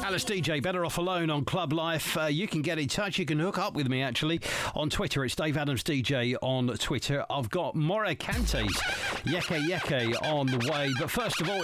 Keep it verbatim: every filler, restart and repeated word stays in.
Alice D J, Better Off Alone on Club Life. Uh, you can get in touch. You can hook up with me, actually, on Twitter. It's Dave Adams D J on Twitter. I've got Moray Kante's Yeke Yeke on the way. But first of all,